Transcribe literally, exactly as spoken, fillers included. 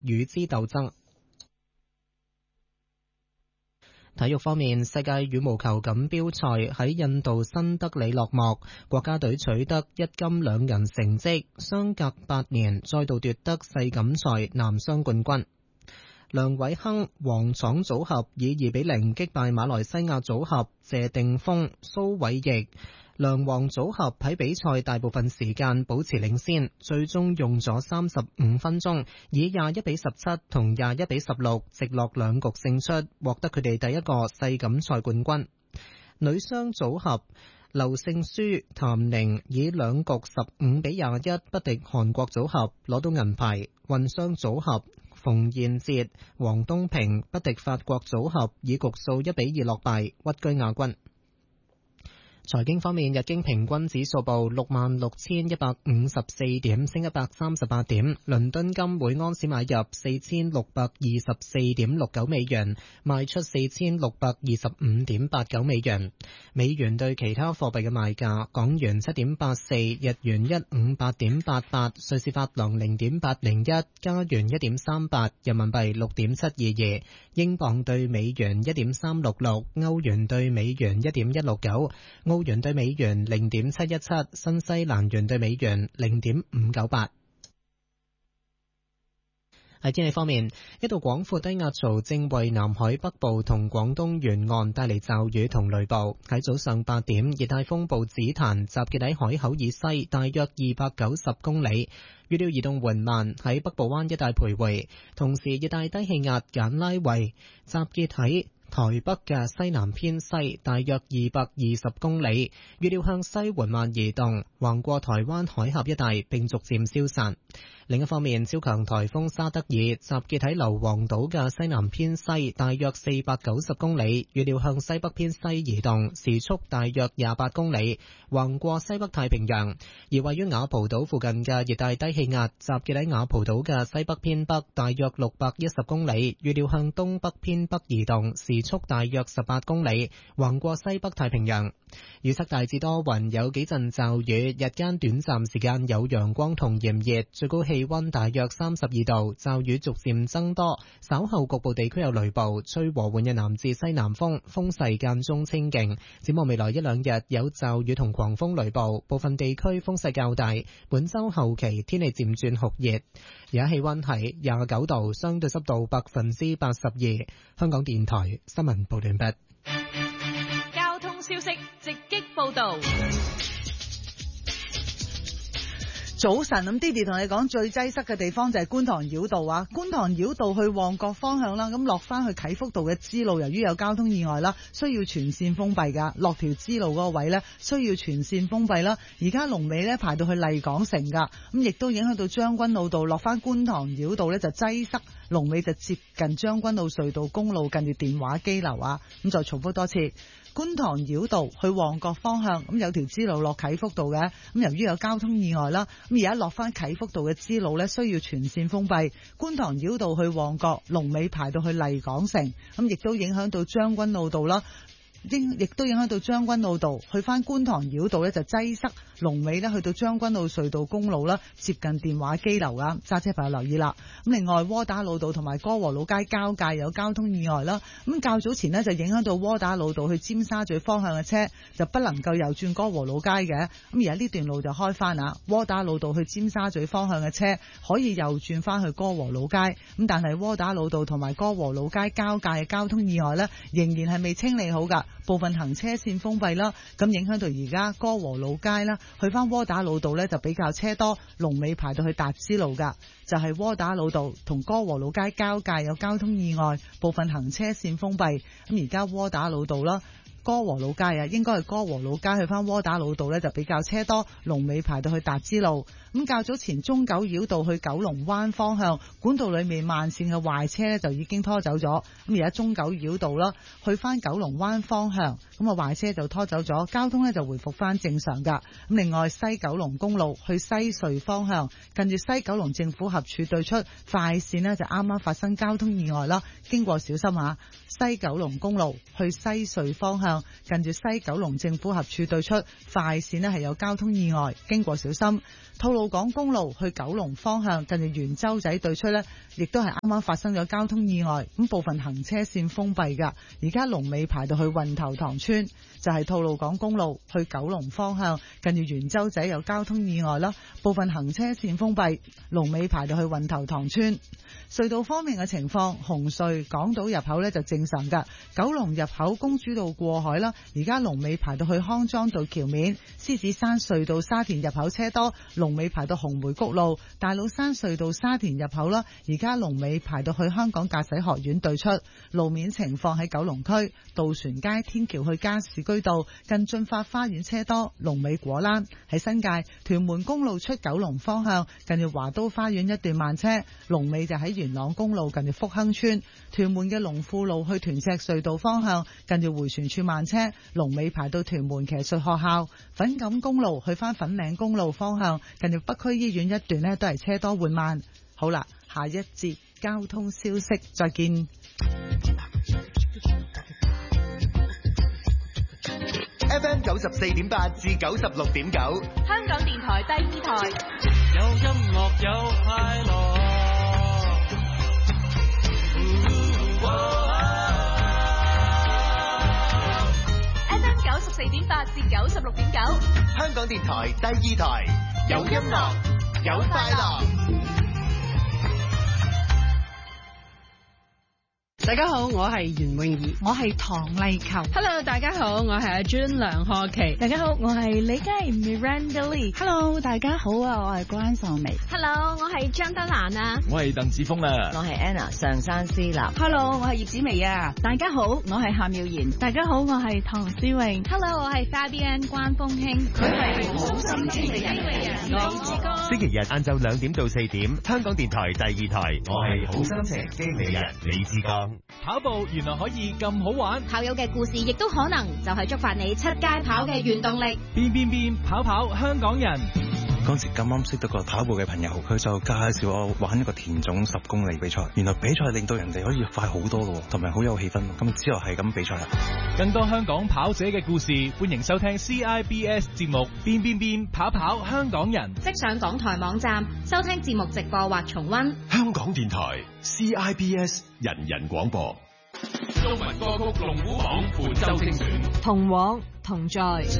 與之鬥爭。體育方面，世界羽毛球錦標賽喺印度新德里落幕，國家隊取得一金兩銀成績，相隔八年再度奪得世錦賽男雙冠軍。梁偉鏗、黃廠組合以二比零擊敗馬來西亞組合謝定峰、蘇偉譯。梁黃組合喺比賽大部分時間保持領先，最終用咗三十五分鐘，以廿一比十七同廿一比十六直落兩局勝出，獲得佢哋第一個世錦賽冠軍。女雙組合劉聖書、譚寧以兩局十五比廿一不敵韓國組合，攞到銀牌。混雙組合馮彥哲、黃東平不敵法國組合，以局數一比二落敗，屈居亞軍。財經方面，日經平均指數報六萬六千一百五十四點，升一百三十八點。倫敦金每安士買入四千六百二十四點六九美元，賣出四千六百二十五點八九美元。美元對其他貨幣嘅賣價：港元七點八四，日元一五八點八八，瑞士法郎零點八零一，加元一點三八，人民幣六點七二二，英鎊對美元一點三六六，歐元對美元一點一六九。澳元對美元零點七一七，新西蘭元對美元零點五九八。喺天氣方面，一道廣闊低壓槽正為南海北部同廣東沿岸帶嚟驟雨同雷暴。喺早上八點，熱帶風暴紫檀集結喺海口以西大約二百九十公里，預料移動緩慢，喺北部灣一帶徘徊。同時，熱帶低氣壓簡拉維集結喺台北嘅西南偏西大約二百二十公里，預料向西緩慢移動，橫過台灣海峽一帶並逐漸消散。另一方面，超強颱風沙德爾集結喺硫磺島嘅西南偏西大約四百九十公里，預料向西北偏西移動，時速大約廿八公里，橫過西北太平洋。而位於雅蒲島附近嘅熱帶低氣壓集結喺雅蒲島嘅西北偏北大約六百一十公里，預料向東北偏北移動，時速大約十八公里，橫過西北太平洋。預測大致多雲，有幾陣驟雨，日間短暫時間有陽光同炎熱，最高氣溫大約三十二度，驟雨逐漸增多，稍後局部地區有雷暴，吹和緩嘅南至西南風，風勢間中清勁。展望未來一兩日有驟雨同狂風雷暴，部分地區風勢較大。本周後期天氣漸轉酷熱，而家氣溫係廿九度，相對濕度百分之八十二。香港電台新聞報完畢。 交通消息直擊報道。 早晨，咁 Didi 同你講最擠塞嘅地方就係觀塘繞道啊！觀塘繞道去旺角方向啦，咁落翻去啟福道嘅支路，由於有交通意外啦，需要全線封閉噶。落條支路嗰個位呢，需要全線封閉啦。而家龍尾呢排到去麗港城噶，咁亦都影響到將軍澳道落翻觀塘繞道呢就擠塞，龍尾就接近將軍澳隧道公路近住電話機樓啊！咁再重複多次。觀塘繞道去旺角方向，咁有條支路落啟福道嘅，咁由於有交通意外啦，咁而家落翻啟福道嘅支路呢，需要全線封閉。觀塘繞道去旺角，龍尾排到去麗港城，咁亦都影響到將軍澳道啦。亦都影響到將軍澳道去翻觀塘繞道呢就擠塞，龍尾呢去到將軍澳隧道公路啦，接近電話機樓啊，揸車朋友留意啦。咁另外窩打老道同埋歌和老街交界有交通意外啦，咁較早前呢就影響到窩打老道去尖沙咀方向嘅車就不能夠右轉歌和老街嘅，咁而家呢段路就開翻啊，窩打老道去尖沙咀方向嘅車可以右轉翻去歌和老街，咁但係窩打老道同埋歌和老街交界嘅交通意外呢仍然係未清理好噶。部分行車線封閉啦，咁影響到而家歌和老街啦，去翻窩打老道呢就比較車多，龍尾排到去達之路噶，就係窩打老道同歌和老街交界有交通意外，部分行車線封閉，咁而家窩打老道啦。歌和老街啊，應該係歌和老街去翻窩打老道呢就比較車多，龍尾排到去達之路。咁較早前中九繞道去九龍灣方向管道裏面慢線嘅壞車呢就已經拖走咗，咁而家中九繞道啦去翻九龍灣方向，咁啊壞車就拖走咗，交通呢就回復翻正常噶。咁另外西九龍公路去西隧方向，近住西九龍政府合署對出快線呢就啱啱發生交通意外啦，經過小心啊！西九龍公路去西隧方向，近住西九龍政府合署對出快線呢係有交通意外，經過小心。吐露路港公路去九龍方向，近住元洲仔對出呢，亦都係啱啱發生咗交通意外，咁部分行車線封閉㗎。而家龍尾排到去運頭塘村，就係吐露港公路去九龍方向，近住元洲仔有交通意外啦，部分行車線封閉，龍尾排到去運頭塘村。隧道方面嘅情況，紅隧港島入口呢就正常㗎，九龍入口公主道過海啦，而家龍尾排到去康莊道橋面，獅子山隧道沙田入口車多，龍尾排到紅梅谷路，大老山隧道沙田入口啦，而家龍尾排到去香港駕駛學院對出。路面情況喺九龍區渡船街天橋去加士居道近駿發花園車多，龍尾果欄。喺新界屯門公路出九龍方向，近住華都花園一段慢車，龍尾就喺元朗公路近住福亨村。屯門嘅龍富路去屯赤隧道方向，近住回旋處慢車，龍尾排到屯門騎術學校。粉錦公路去翻粉嶺公路方向，近住北區醫院一段呢都係車多緩慢。好啦，下一節交通消息再見。 F M 九十四點八至九十六點九， 香港電台第二台， 有音樂有快樂。 F M 九十四點八至九十六點九， 香港電台第二台，有音樂有快樂。 大家好，我係袁詠儀， 我係唐麗球。 Hello， 大家好，我係阿 June 梁學琪。 大家好，我係李佳 Miranda Lee。 Hello， 大家好啊，我係關秀薇。 Hello， 我係張德蘭啊。 我係鄧子峰啊。 我係 Anna 上山思立。 Hello， 我係葉子薇啊。 大家好，我係夏妙賢。 大家好，我係唐詩詠。 Hello， 我係 Fabienne 關風興。 佢係好心情嘅人。 星期日晏晝兩點到四點，香港電台第二台，我係好心情經理人李志剛。 跑步原來可以咁好玩， 跑友嘅故事亦都可能就係觸發你出街跑嘅原動力。 變變變，跑跑香港人。 嗰時咁啱識到個跑步嘅朋友，佢就介紹我玩一個田總十公里比賽。原來比賽令到人哋可以快好多嘅，同埋好有氣氛。咁之後係咁比賽啦。 更多香港跑者嘅故事，歡迎收聽 C I B S 節目《變變變跑跑香港人》。 即上港台網站收聽節目直播或重溫。 香港電台 C I B S 人人廣播。 中文歌曲龍虎榜本周精選。 同往同在。